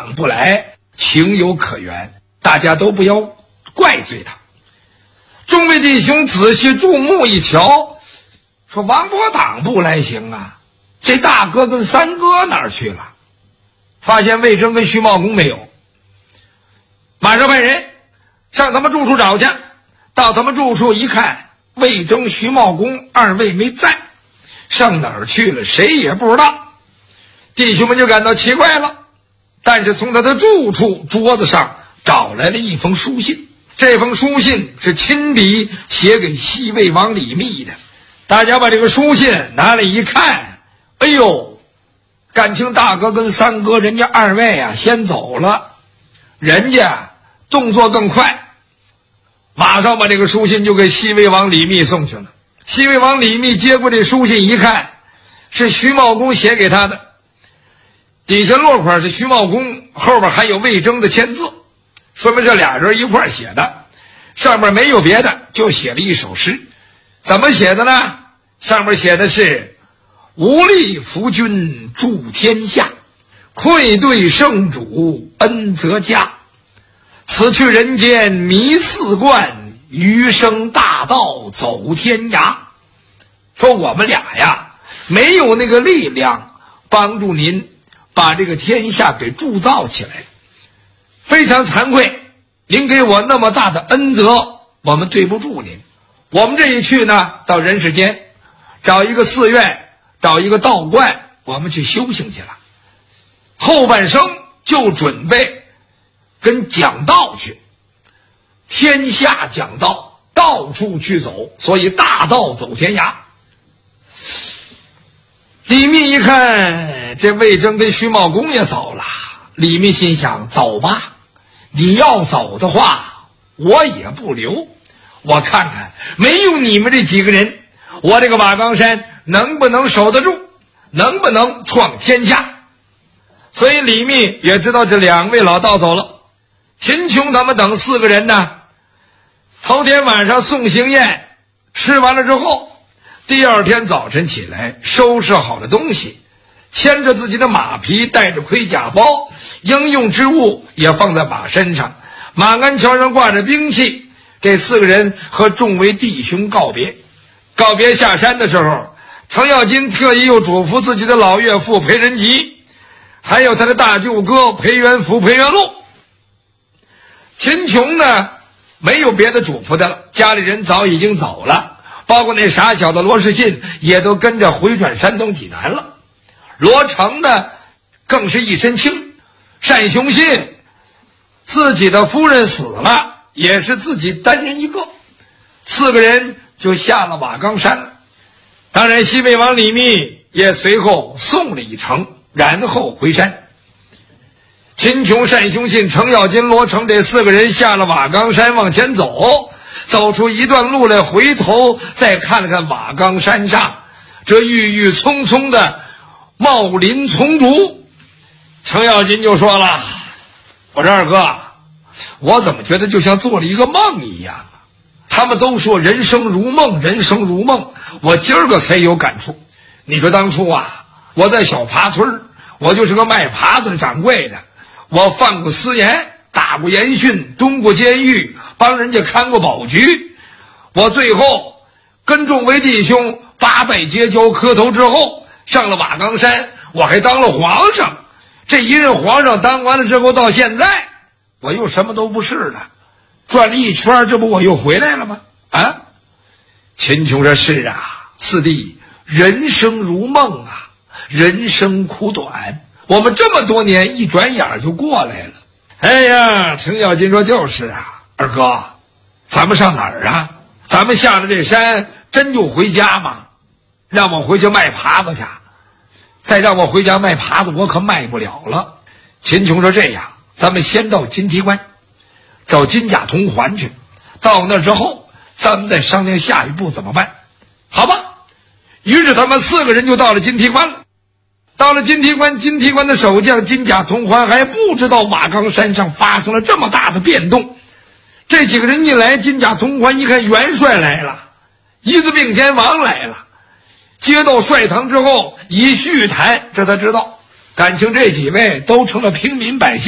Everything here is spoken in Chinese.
党不来，情有可原，大家都不要怪罪他。众位弟兄仔细注目一瞧，说王伯党不来行啊，这大哥跟三哥哪儿去了？发现魏征跟徐茂公没有，马上派人上他们住处找去。到他们住处一看，魏征、徐茂公二位没在，上哪儿去了谁也不知道。弟兄们就感到奇怪了，但是从他的住处桌子上找来了一封书信。这封书信是亲笔写给西魏王李密的。大家把这个书信拿来一看，哎呦，感情大哥跟三哥人家二位啊先走了，人家动作更快，马上把这个书信就给西魏王李密送去了。西魏王李密接过这书信一看，是徐茂公写给他的，底下落款是徐茂公，后边还有魏征的签字，说明这俩人一块写的，上面没有别的，就写了一首诗。怎么写的呢？上面写的是无力扶君助天下，愧对圣主恩泽家，此去人间迷四观，余生大道走天涯。说我们俩呀没有那个力量帮助您把这个天下给铸造起来，非常惭愧，您给我那么大的恩泽，我们对不住您。我们这一去呢，到人世间找一个寺院，找一个道观，我们去修行去了。后半生就准备跟讲道去，天下讲道，到处去走，所以大道走天涯。李密一看这魏征跟徐茂公也走了，李密心想，走吧，你要走的话我也不留，我看看没有你们这几个人，我这个瓦岗山能不能守得住，能不能创天下。所以李密也知道这两位老道走了，秦琼他们等四个人呢，头天晚上送行宴吃完了之后，第二天早晨起来，收拾好了东西，牵着自己的马匹，带着盔甲包，应用之物也放在马身上，马鞍桥上挂着兵器。这四个人和众位弟兄告别。告别下山的时候，程咬金特意又嘱咐自己的老岳父裴仁吉，还有他的大舅哥裴元福、裴元禄。秦琼呢没有别的嘱咐的了，家里人早已经走了，包括那傻小子罗士信也都跟着回转山东济南了。罗成呢更是一身轻，单雄信自己的夫人死了，也是自己单人一个，四个人就下了瓦岗山了。当然西魏王李密也随后送了一程，然后回山。秦琼、单雄信、程咬金、罗成这四个人下了瓦岗山往前走，走出一段路来，回头再看了看瓦岗山上这郁郁葱葱的茂林丛竹，程咬金就说了，我说二哥，我怎么觉得就像做了一个梦一样啊？他们都说人生如梦，人生如梦，我今儿个才有感触。你说当初啊，我在小爬村，我就是个卖耙子的掌柜的，我犯过私盐，打过严训，蹲过监狱，帮人家看过保局。我最后跟众位弟兄八拜结交磕头之后，上了瓦岗山，我还当了皇上。这一任皇上当完了之后，到现在我又什么都不是了，转了一圈，这不我又回来了吗？啊！秦琼说，是啊，四弟，人生如梦啊，人生苦短，我们这么多年一转眼就过来了。哎呀，程咬金说，就是啊，二哥，咱们上哪儿啊？咱们下了这山真就回家吗？让我回去卖耙子去，再让我回家卖耙子我可卖不了了。秦琼说，这样咱们先到金提关找金甲铜环去，到那之后咱们再商量下一步怎么办，好吧？于是他们四个人就到了金提关了。到了金提关，金提关的守将金甲铜环还不知道瓦岗山上发生了这么大的变动。这几个人一来，金甲铜环一看元帅来了，一字并肩王来了，接到帅堂之后一叙谈，这才知道感情这几位都成了平民百姓。